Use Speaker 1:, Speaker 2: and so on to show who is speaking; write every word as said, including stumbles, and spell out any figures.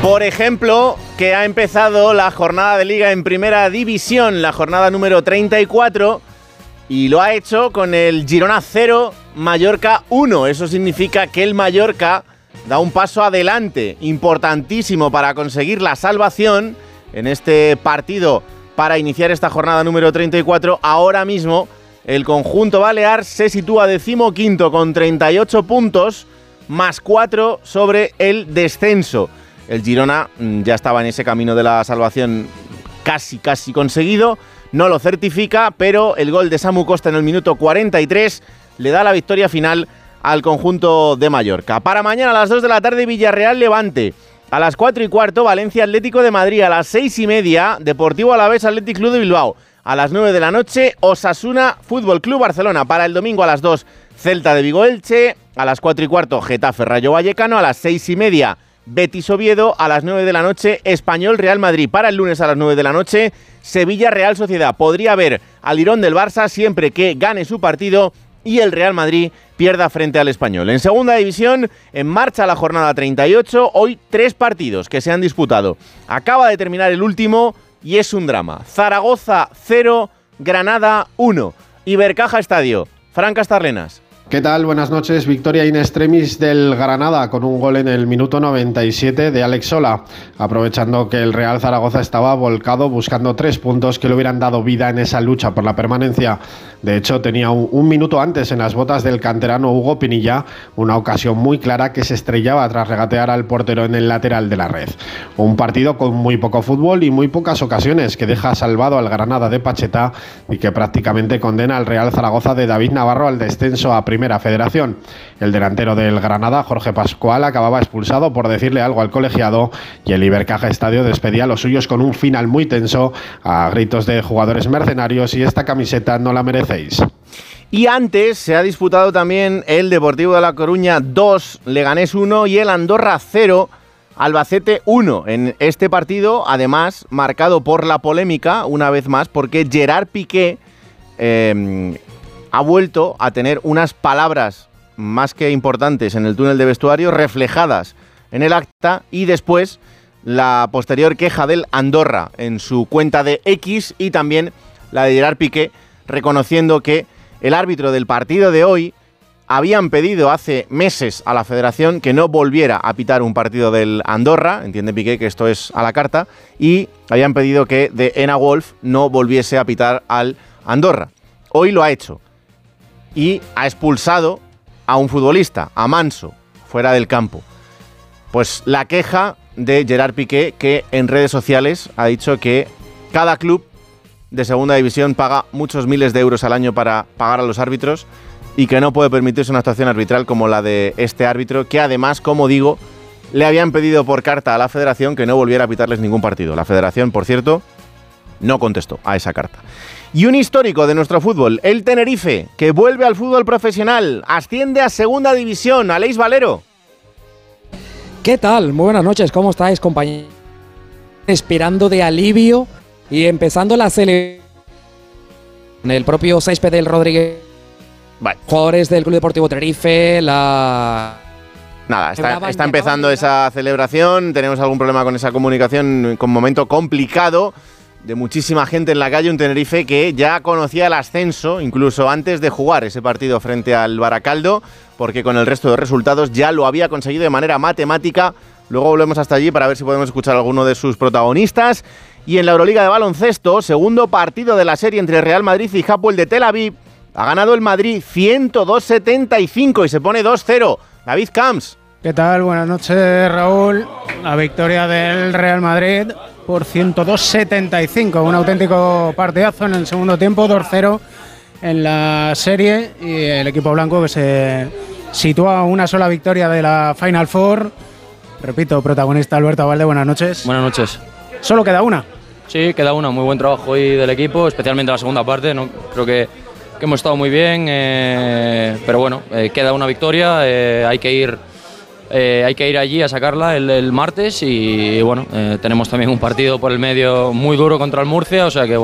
Speaker 1: Por ejemplo, que ha empezado la jornada de Liga en Primera División, la jornada número treinta y cuatro, y lo ha hecho con el Girona cero, Mallorca uno. Eso significa que el Mallorca da un paso adelante, importantísimo para conseguir la salvación en este partido para iniciar esta jornada número treinta y cuatro. Ahora mismo el conjunto balear se sitúa decimoquinto con treinta y ocho puntos, más cuatro sobre el descenso. El Girona ya estaba en ese camino de la salvación casi, casi conseguido. No lo certifica, pero el gol de Samu Costa en el minuto cuarenta y tres le da la victoria final al conjunto de Mallorca. Para mañana a las dos de la tarde, Villarreal Levante. A las cuatro y cuarto, Valencia Atlético de Madrid. A las seis y media, Deportivo Alavés Athletic Club de Bilbao. A las nueve de la noche, Osasuna Fútbol Club Barcelona. Para el domingo a las dos, Celta de Vigo Elche. A las cuatro y cuarto, Getafe Rayo Vallecano. A las seis y media, Betis Oviedo. A las nueve de la noche, Español Real Madrid. Para el lunes a las nueve de la noche, Sevilla Real Sociedad. Podría haber al Lirón del Barça siempre que gane su partido y el Real Madrid pierda frente al Español. En segunda división, en marcha la jornada treinta y ocho. Hoy tres partidos que se han disputado. Acaba de terminar el último y es un drama. Zaragoza cero, Granada uno. Ibercaja Estadio. Fran Castarlenas.
Speaker 2: ¿Qué tal? Buenas noches. Victoria in extremis del Granada con un gol en el minuto noventa y siete de Alex Sola, aprovechando que el Real Zaragoza estaba volcado buscando tres puntos que le hubieran dado vida en esa lucha por la permanencia. De hecho, tenía un, un minuto antes en las botas del canterano Hugo Pinilla una ocasión muy clara que se estrellaba tras regatear al portero en el lateral de la red. Un partido con muy poco fútbol y muy pocas ocasiones que deja salvado al Granada de Pacheta y que prácticamente condena al Real Zaragoza de David Navarro al descenso a Primera Federación. El delantero del Granada, Jorge Pascual, acababa expulsado por decirle algo al colegiado y el Ibercaja Estadio despedía a los suyos con un final muy tenso, a gritos de jugadores mercenarios y esta camiseta no la merecéis.
Speaker 1: Y antes se ha disputado también el Deportivo de La Coruña dos, Leganés uno y el Andorra cero, Albacete uno. En este partido, además, marcado por la polémica, una vez más, porque Gerard Piqué eh, ha vuelto a tener unas palabras más que importantes en el túnel de vestuario reflejadas en el acta y después la posterior queja del Andorra en su cuenta de X y también la de Gerard Piqué reconociendo que el árbitro del partido de hoy habían pedido hace meses a la federación que no volviera a pitar un partido del Andorra, entiende Piqué que esto es a la carta, y habían pedido que de Ena Wolf no volviese a pitar al Andorra. Hoy lo ha hecho y ha expulsado a un futbolista, a Manso, fuera del campo. Pues la queja de Gerard Piqué, que en redes sociales ha dicho que cada club de segunda división paga muchos miles de euros al año para pagar a los árbitros y que no puede permitirse una actuación arbitral como la de este árbitro, que además, como digo, le habían pedido por carta a la federación que no volviera a pitarles ningún partido. La federación, por cierto, no contestó a esa carta. Y un histórico de nuestro fútbol, el Tenerife, que vuelve al fútbol profesional, asciende a segunda división. Aleix Valero.
Speaker 3: ¿Qué tal? Muy buenas noches, ¿cómo estáis, compañeros? Esperando de alivio y empezando la celebración en el propio césped del Rodríguez. Vale. Jugadores del Club Deportivo Tenerife, la...
Speaker 1: Nada, está, está empezando esa celebración, tenemos algún problema con esa comunicación, con momento complicado de muchísima gente en la calle, un Tenerife que ya conocía el ascenso, incluso antes de jugar ese partido frente al Baracaldo, porque con el resto de resultados ya lo había conseguido de manera matemática. Luego volvemos hasta allí para ver si podemos escuchar a alguno de sus protagonistas. Y en la Euroliga de baloncesto, segundo partido de la serie entre Real Madrid y Hapoel de Tel Aviv, ha ganado el Madrid ciento dos setenta y cinco y se pone dos cero. David Camps.
Speaker 4: ¿Qué tal? Buenas noches, Raúl. La victoria del Real Madrid por ciento dos setenta y cinco. Un auténtico partidazo en el segundo tiempo, dos cero en la serie. Y el equipo blanco que se sitúa a una sola victoria de la Final Four. Repito, protagonista Alberto Valde, buenas noches.
Speaker 5: Buenas noches.
Speaker 4: ¿Solo queda una?
Speaker 5: Sí, queda una. Muy buen trabajo hoy del equipo, especialmente la segunda parte. ¿no? Creo que, que hemos estado muy bien, eh, pero bueno, eh, queda una victoria. Eh, hay que ir... Eh, hay que ir allí a sacarla el, el martes y bueno, eh, tenemos también un partido por el medio muy duro contra el Murcia, o sea que